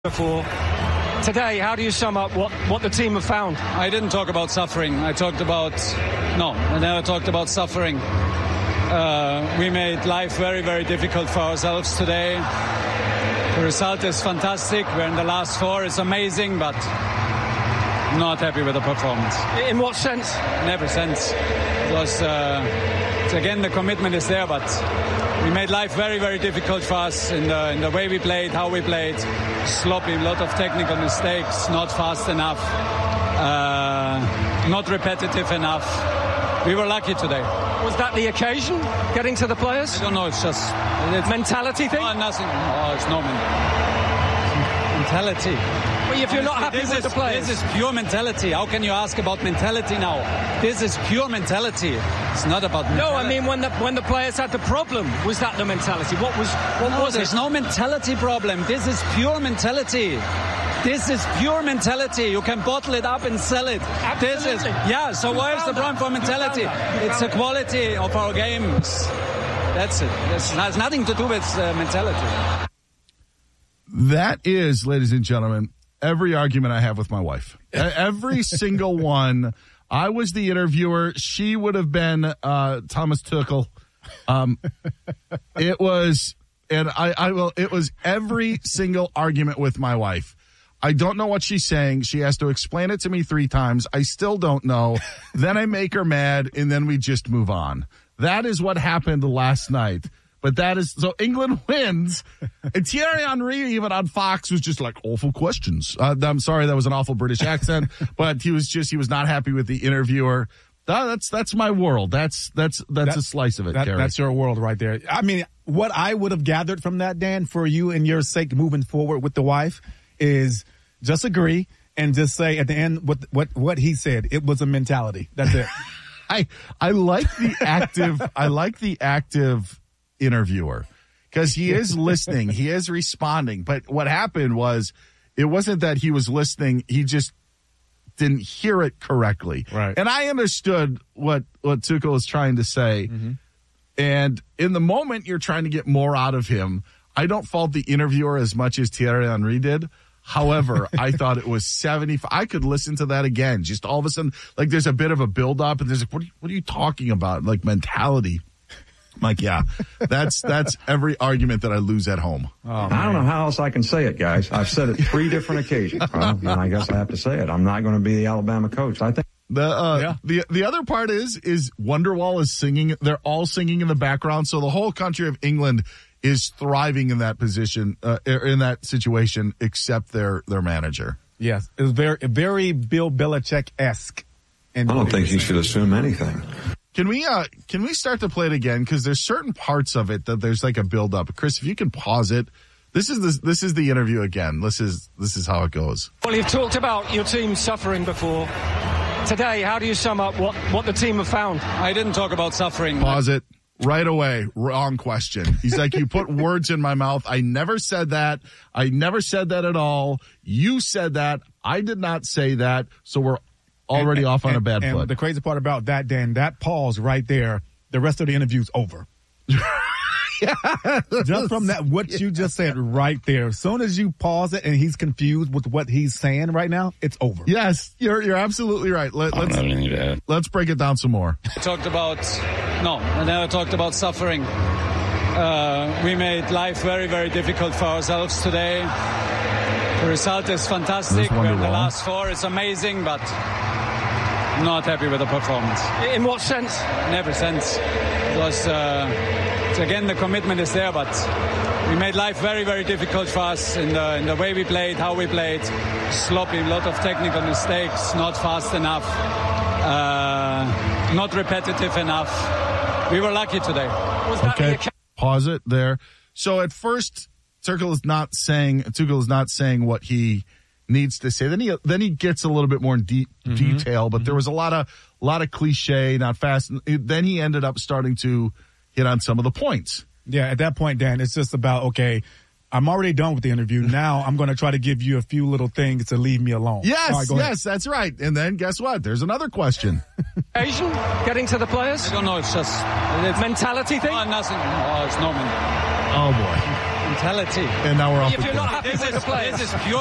Before. Today, how do you sum up what the team have found? I didn't talk about suffering. I never talked about suffering. We made life very, very difficult for ourselves today. The result is fantastic. We're in the last four. It's amazing, but not happy with the performance. In what sense? In every sense. Because, again, the commitment is there, but we made life very, very difficult for us in the way we played, how we played. Sloppy, a lot of technical mistakes, not fast enough, not repetitive enough. We were lucky today. Was that the occasion, getting to the players? I don't know, it's mentality thing? No, nothing. No, it's no mentality. Well, if you're not happy with the players. This is pure mentality. How can you ask about mentality now? This is pure mentality. It's not about mentality. No, I mean when the players had the problem, was that the mentality? What was there's it? No mentality problem. This is pure mentality. This is pure mentality. You can bottle it up and sell it. Absolutely. So where's the problem for mentality? It's the quality of our games. That's it. It has nothing to do with mentality. That is, ladies and gentlemen, every argument I have with my wife. Every single one. I was the interviewer. She would have been Thomas Tuchel. It was, and it was every single argument with my wife. I don't know what she's saying. She has to explain it to me 3 times. I still don't know. Then I make her mad, and then we just move on. That is what happened last night. But that is, so England wins. And Thierry Henry, even on Fox, was just like, awful questions. I'm sorry, that was an awful British accent, but he was not happy with the interviewer. That's my world. That's a slice of it, Gary. That's your world right there. I mean, what I would have gathered from that, Dan, for you and your sake moving forward with the wife is just agree and just say at the end what he said. It was a mentality. That's it. I like the active interviewer because he is listening, he is responding. But what happened was, it wasn't that he was listening, he just didn't hear it correctly. Right. And I understood what Tuchel is trying to say. Mm-hmm. And in the moment, you're trying to get more out of him. I don't fault the interviewer as much as Thierry Henry did. However, I thought it was 75. I could listen to that again. Just all of a sudden, like there's a bit of a build up and there's like, what are you talking about? Like mentality. I'm like, yeah, that's every argument that I lose at home. Oh, I don't know how else I can say it, guys. I've said it 3 different occasions. And I guess I have to say it. I'm not going to be the Alabama coach. I think the other part is Wonderwall is singing. They're all singing in the background. So the whole country of England is thriving in that position, in that situation, except their manager. Yes, it was very Bill Belichick-esque. I don't think you should assume anything. Can we start to play it again? Because there's certain parts of it that there's like a build up. Chris, if you can pause it. This is the interview again. This is how it goes. Well, you've talked about your team suffering before. Today, how do you sum up what the team have found? I didn't talk about suffering. Pause it. Right away. Wrong question. He's like, you put words in my mouth. I never said that. I never said that at all. You said that. I did not say that. So we're already off on a bad foot. And the crazy part about that, Dan, that pause right there, the rest of the interview's over. Just from that, what you just said right there. As soon as you pause it and he's confused with what he's saying right now, it's over. Yes, you're absolutely right. Let's break it down some more. I never talked about suffering. We made life very, very difficult for ourselves today. The result is fantastic. We're in the last 4. It's amazing, but not happy with the performance. In what sense? In every sense. Because, again, the commitment is there, but we made life very, very difficult for us in the way we played, how we played. Sloppy, a lot of technical mistakes, not fast enough, not repetitive enough. We were lucky today. Was that okay, pause it there. So at first, Tuchel is not saying what he needs to say. Then he gets a little bit more in detail, but there was a lot of cliche, not fast. Then he ended up starting to hit on some of the points. Yeah, at that point, Dan, it's just about, okay, I'm already done with the interview. Now I'm going to try to give you a few little things to leave me alone. Yes, yes, that's right. And then guess what? There's another question. Asian, getting to the players? I don't know. It's just mentality thing? Nothing. No, it's no mentality. Oh, boy. mentality. And now we're off. If you're not happy with the players, this is pure